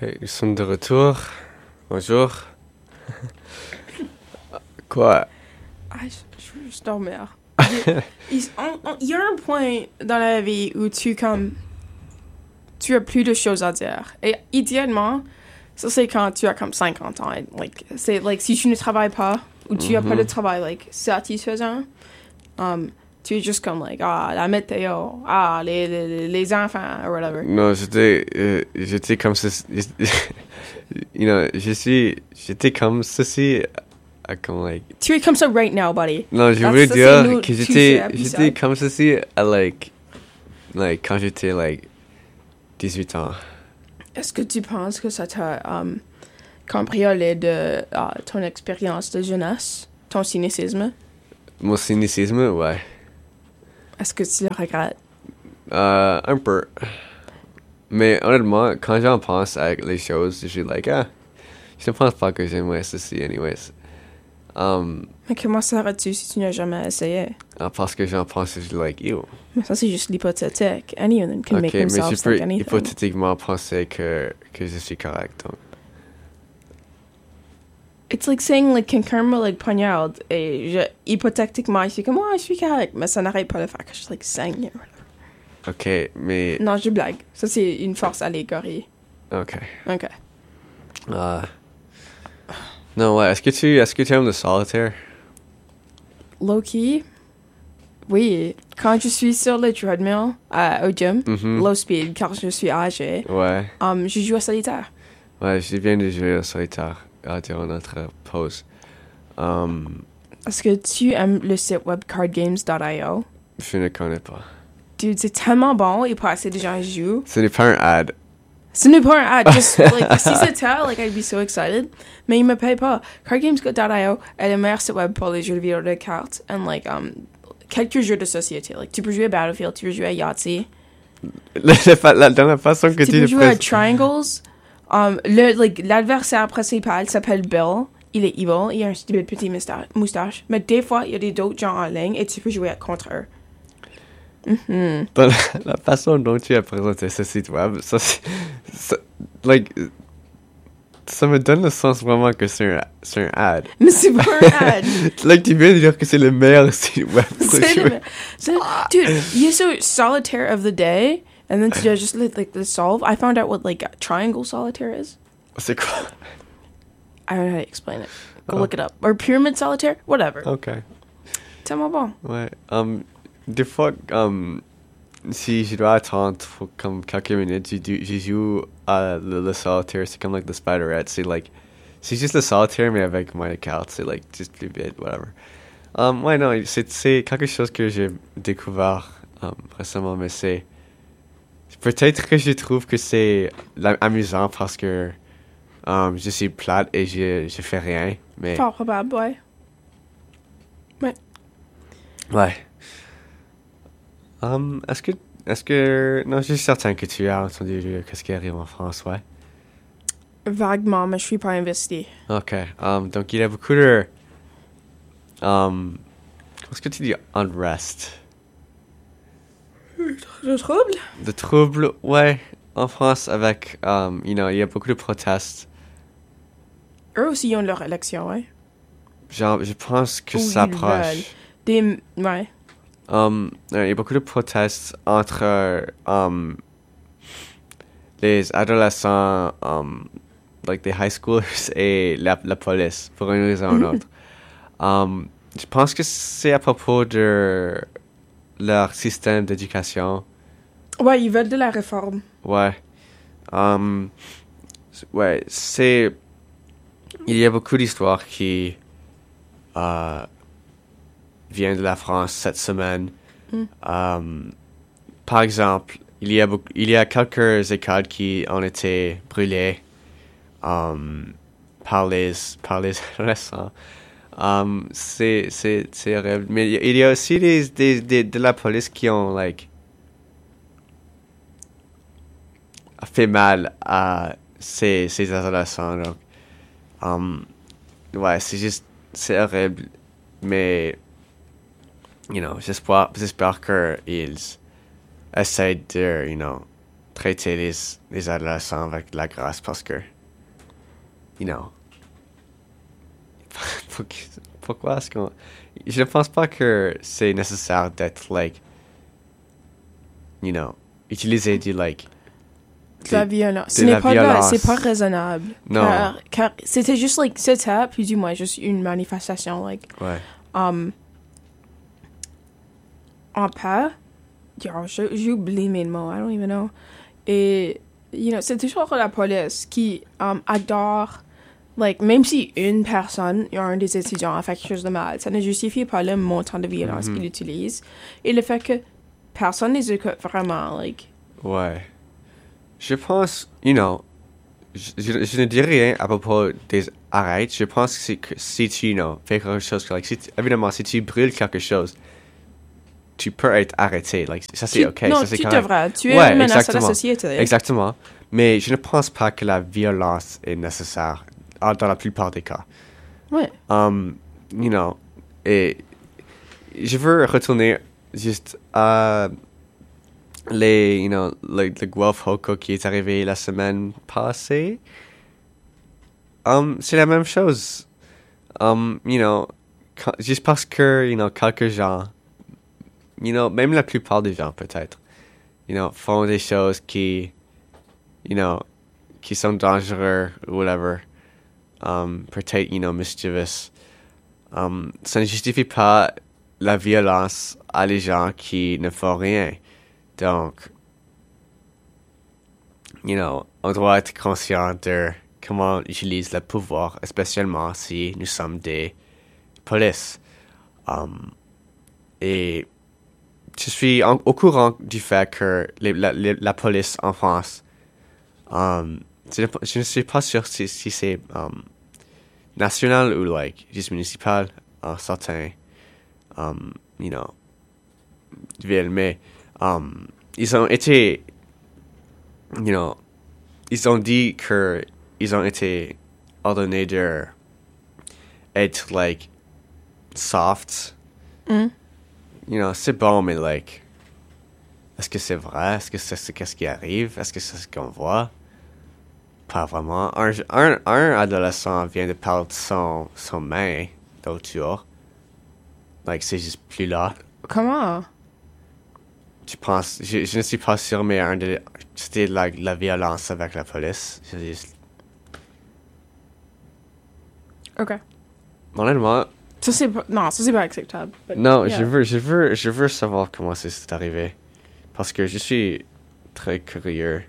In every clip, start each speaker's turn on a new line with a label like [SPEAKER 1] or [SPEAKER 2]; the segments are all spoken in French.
[SPEAKER 1] Ok, ils sont de retour. Bonjour. Quoi?
[SPEAKER 2] Ah, je veux juste dormir. Il y a un point dans la vie où tu as plus de choses à dire. Et idéalement, ça c'est quand tu as comme 50 ans. C'est si tu ne travailles pas ou tu as pas de travail satisfaisant, tu es juste comme la météo, les enfants, or whatever.
[SPEAKER 1] Non, j'étais comme ceci. J'étais comme ceci. Comme
[SPEAKER 2] Tu es comme ça right now, buddy.
[SPEAKER 1] Non, je voulais dire que j'étais comme ceci à quand j'étais 18 ans.
[SPEAKER 2] Est-ce que tu penses que ça t'a cambriolé de ton expérience de jeunesse, ton cynicisme?
[SPEAKER 1] Mon cynicisme, ouais.
[SPEAKER 2] Est-ce que tu le regrettes?
[SPEAKER 1] Un peu. Mais honnêtement, quand j'en pense à les choses, je suis je ne pense pas que j'aimerais ceci, anyways.
[SPEAKER 2] Mais comment serais-tu si tu n'as jamais essayé?
[SPEAKER 1] Parce que j'en pense, je suis ew.
[SPEAKER 2] Mais ça, c'est juste l'hypothétique. Anyone can make themselves think anything.
[SPEAKER 1] Hypothétiquement penser que je suis correct, donc.
[SPEAKER 2] It's like saying, quelqu'un me poignarde, et hypothétiquement, je suis comme, je suis correct, mais ça n'arrête pas de faire que je saigne.
[SPEAKER 1] Ok, mais...
[SPEAKER 2] Non, je blague. Ça, c'est une force allégorie.
[SPEAKER 1] Ok.
[SPEAKER 2] Ok.
[SPEAKER 1] Non, ouais, est-ce que tu aimes le solitaire?
[SPEAKER 2] Low-key, oui. Quand je suis sur le treadmill au gym, low speed, car je suis âgé,
[SPEAKER 1] ouais.
[SPEAKER 2] Je joue à solitaire.
[SPEAKER 1] Ouais, je viens de jouer au solitaire durant notre pause.
[SPEAKER 2] Est-ce que tu aimes le site web cardgames.io?
[SPEAKER 1] Je ne connais pas.
[SPEAKER 2] Dude, c'est tellement bon et pas assez de gens jouent.
[SPEAKER 1] Ce n'est pas un ad.
[SPEAKER 2] Ce n'est pas un ad. Just, si c'était, I'd be so excited. Mais ils me payent pas. Cardgames.io est le meilleur site web pour les jeux de vidéo de cartes. And quelques jeux de société. Tu peux jouer à Battlefield, tu peux jouer à Yahtzee.
[SPEAKER 1] Dans la façon que
[SPEAKER 2] tu peux jouer à Triangles. L'adversaire principal s'appelle Bill. Il est evil. Il a un stupide petit moustache. Mais des fois, il y a d'autres gens en ligne et tu peux jouer contre eux.
[SPEAKER 1] Dans la façon dont tu as présenté ce site web, ça me donne le sens vraiment que c'est un ad.
[SPEAKER 2] Mais c'est pas un ad.
[SPEAKER 1] Tu viens de dire que c'est le meilleur site web pour jouer.
[SPEAKER 2] Dude, il y a ce solitaire of the day, and then tu dois juste the solve. I found out what triangle solitaire is.
[SPEAKER 1] C'est quoi?
[SPEAKER 2] I don't know how to explain it. Go look it up. Or pyramid solitaire, whatever.
[SPEAKER 1] Okay.
[SPEAKER 2] Tellement bon.
[SPEAKER 1] Ouais. Des fois, si je dois attendre pour quelques minutes, je joue à le solitaire. C'est comme le Spiderette. C'est juste le solitaire, mais avec moins de cartes. C'est juste plus vite, whatever. Ouais, non, c'est quelque chose que j'ai découvert récemment, mais c'est... Peut-être que je trouve que c'est amusant parce que je suis plate et je fais rien, mais...
[SPEAKER 2] Fort probable, ouais. Ouais.
[SPEAKER 1] Ouais. Est-ce que... Non, je suis certain que tu as entendu qu'est-ce qui arrive en France, ouais?
[SPEAKER 2] Vaguement, mais je suis pas investi.
[SPEAKER 1] Ok. Donc, il y a beaucoup de... Qu'est-ce que tu dis? Unrest.
[SPEAKER 2] De troubles?
[SPEAKER 1] De troubles, ouais. En France, avec... il y a beaucoup de protestes.
[SPEAKER 2] Eux aussi, ils ont leur élection, ouais.
[SPEAKER 1] Genre, je pense que ça approche.
[SPEAKER 2] Ouais.
[SPEAKER 1] Il y a beaucoup de protestes entre les adolescents, des high schoolers et la police, pour une raison ou une autre. Je pense que c'est à propos de leur système d'éducation.
[SPEAKER 2] Ouais, ils veulent de la réforme.
[SPEAKER 1] Ouais. Ouais, c'est... Il y a beaucoup d'histoires qui viennent de la France cette semaine. Par exemple, il y a quelques écoles qui ont été brûlées par les adolescents. C'est horrible. Mais il y a aussi de la police qui ont fait mal à ces adolescents. Donc, ouais, c'est horrible. Mais, j'espère qu'ils essaient de, traiter les adolescents avec de la grâce parce que, you know, pourquoi est-ce qu'on... Je ne pense pas que c'est nécessaire d'être, like, you know, utiliser du, like...
[SPEAKER 2] De la violence. Ce
[SPEAKER 1] de
[SPEAKER 2] n'est
[SPEAKER 1] la
[SPEAKER 2] pas
[SPEAKER 1] violence.
[SPEAKER 2] c'est pas raisonnable.
[SPEAKER 1] Non.
[SPEAKER 2] Car c'était juste, like, c'était plus du moins juste une manifestation, like,
[SPEAKER 1] Ouais.
[SPEAKER 2] en paix. J'ai oublié mes mots, I don't even know. Et, you know, c'est toujours la police qui adore, like, même si une personne, un des étudiants a fait quelque chose de mal, ça ne justifie pas le montant de violence qu'il utilise. Et le fait que personne les écoute vraiment, like...
[SPEAKER 1] Ouais. Je pense, you know, je ne dis rien à propos des arrêts. Je pense que si tu, you know, fais quelque chose, like, évidemment, si tu brûles quelque chose, tu peux être arrêté. Like, ça, c'est OK.
[SPEAKER 2] Non,
[SPEAKER 1] ça, c'est
[SPEAKER 2] tu
[SPEAKER 1] correct.
[SPEAKER 2] devrais. Tu es une menace à la
[SPEAKER 1] exactement.
[SPEAKER 2] société.
[SPEAKER 1] Exactement. Mais je ne pense pas que la violence est nécessaire dans la plupart des cas.
[SPEAKER 2] Ouais.
[SPEAKER 1] You know, et je veux retourner juste à you know, le Guelph Hoko qui est arrivé la semaine passée. C'est la même chose. You know, juste parce que, you know, quelques gens, you know, même la plupart des gens peut-être, you know, font des choses qui, you know, qui sont dangereuses ou whatever, peut-être, you know, mischievous. Ça ne justifie pas la violence à les gens qui ne font rien. Donc, you know, on doit être conscient de comment on utilise le pouvoir, spécialement si nous sommes des polices. Et je suis au courant du fait que la police en France, je ne suis pas sûr si c'est national ou like juste municipal en certains, you know, villes, mais ils ont été, you know, ils ont dit que ils ont été ordonnés de être like soft. You know, c'est bon, mais like, est-ce que c'est vrai? Est-ce que c'est qu'est-ce qui arrive? Est-ce que c'est ce qu'on voit? Pas vraiment. Un adolescent vient de perdre son main l'autre jour. Like, c'est juste plus là.
[SPEAKER 2] Comment?
[SPEAKER 1] Je pense, je ne suis pas sûr, mais c'était like, la violence avec la police. C'est juste...
[SPEAKER 2] OK.
[SPEAKER 1] Honnêtement,
[SPEAKER 2] Ça, c'est pas acceptable. But,
[SPEAKER 1] non,
[SPEAKER 2] yeah.
[SPEAKER 1] je veux savoir comment c'est arrivé. Parce que je suis très curieux.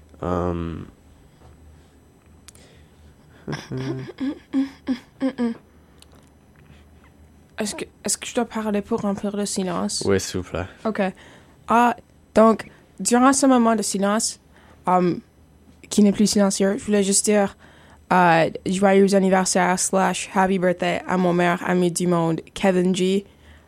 [SPEAKER 2] Est-ce que je dois parler pour remplir le silence?
[SPEAKER 1] Oui, s'il vous plaît.
[SPEAKER 2] OK. Donc, durant ce moment de silence, qui n'est plus silencieux, je voulais juste dire joyeux anniversaire / happy birthday à mon meilleur ami du monde, Kevin G.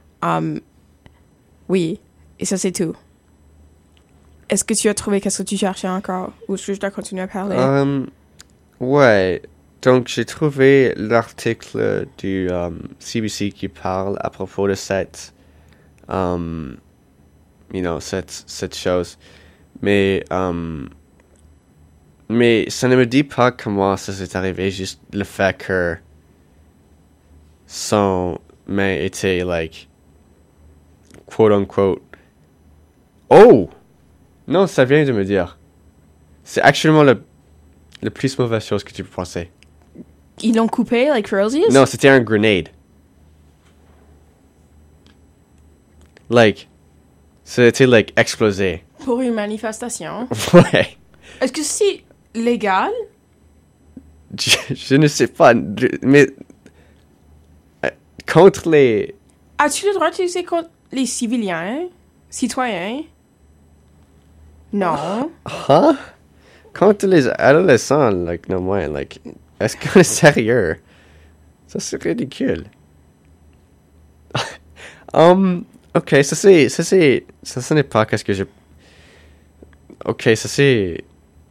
[SPEAKER 2] Oui, et ça c'est tout. Est-ce que tu as trouvé qu'est-ce que tu cherchais encore ou est-ce que je dois continuer à parler?
[SPEAKER 1] Ouais, donc j'ai trouvé l'article du CBC qui parle à propos de cette, you know, cette chose. Mais ça ne me dit pas comment ça s'est arrivé, juste le fait que son main était, like, quote unquote. Oh! Non, ça vient de me dire. C'est actuellement le plus mauvaise chose que tu peux penser.
[SPEAKER 2] Ils l'ont coupé, like Rosies?
[SPEAKER 1] Non, c'était un grenade. Like, c'était, like, explosé.
[SPEAKER 2] Pour une manifestation.
[SPEAKER 1] Ouais.
[SPEAKER 2] Est-ce que c'est légal?
[SPEAKER 1] Je ne sais pas, mais contre les...
[SPEAKER 2] As-tu le droit d'utiliser contre les citoyens? Non.
[SPEAKER 1] Huh? Contre les adolescents, like, non, moins, like, est-ce qu'on est sérieux? Ça, c'est ridicule. Ok, ça, ce n'est pas qu'est-ce que je... Ok, ça, c'est...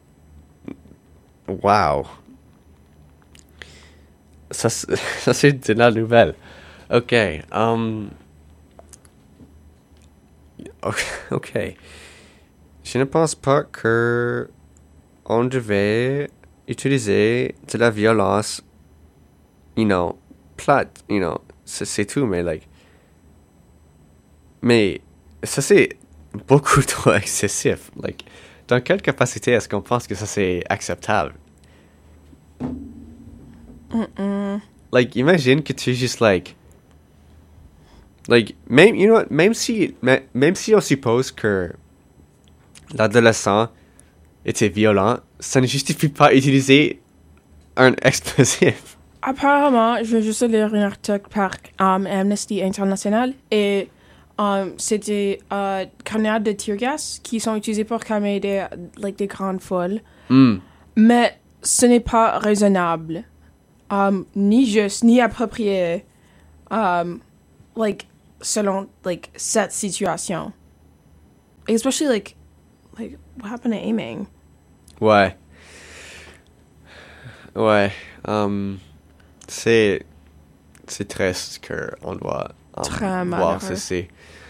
[SPEAKER 1] Wow. Ça, c'est de la nouvelle. Ok, ok. je ne pense pas que on devait utiliser de la violence, plate, c'est tout, mais mais ça c'est beaucoup trop excessif. Dans quelle capacité est-ce qu'on pense que ça c'est acceptable? Imagine que tu es juste même si on suppose que l'adolescent était violent, ça ne justifie pas utiliser un explosif.
[SPEAKER 2] Apparemment, je vais juste lire un article par Amnesty International et c'est des grenades de tear gas qui sont utilisées pour calmer des grandes foules. Mais ce n'est pas raisonnable, ni juste, ni approprié, selon cette situation. Especially what happened to aiming?
[SPEAKER 1] Ouais. C'est triste qu'on doit
[SPEAKER 2] Très
[SPEAKER 1] voir
[SPEAKER 2] malheureux.
[SPEAKER 1] ceci.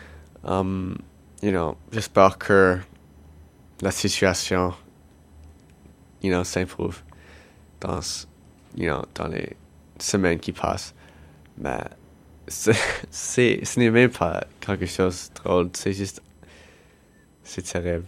[SPEAKER 1] J'espère que la situation, s'improve dans les semaines qui passent. Mais ce n'est même pas quelque chose de drôle, c'est terrible.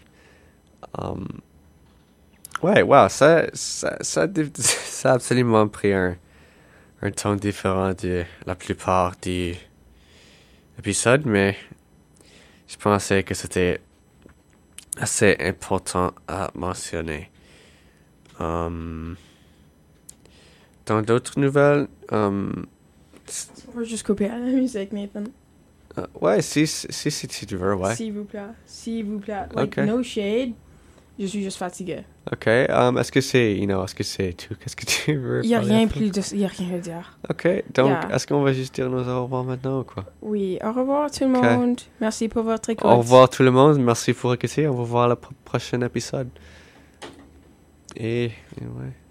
[SPEAKER 1] Ouais, wow, ça a absolument pris un ton différent de la plupart des épisodes, mais je pensais que c'était assez important à mentionner. Dans d'autres nouvelles,
[SPEAKER 2] On va juste couper à la musique, Nathan.
[SPEAKER 1] ouais, si tu veux, ouais.
[SPEAKER 2] S'il vous plaît.
[SPEAKER 1] Okay.
[SPEAKER 2] No shade. Je suis juste fatigué.
[SPEAKER 1] Ok, est-ce que c'est tout? Qu'est-ce que tu veux
[SPEAKER 2] Il y a
[SPEAKER 1] parler
[SPEAKER 2] rien
[SPEAKER 1] après?
[SPEAKER 2] plus de... Il y a rien à dire.
[SPEAKER 1] Ok, donc,
[SPEAKER 2] Yeah.
[SPEAKER 1] est-ce qu'on va juste dire nos au revoir maintenant ou quoi?
[SPEAKER 2] Oui, au revoir tout le
[SPEAKER 1] Ok.
[SPEAKER 2] monde. Merci pour votre écoute.
[SPEAKER 1] Au revoir tout le monde, merci pour écouter, on va voir le prochain épisode. Et ouais.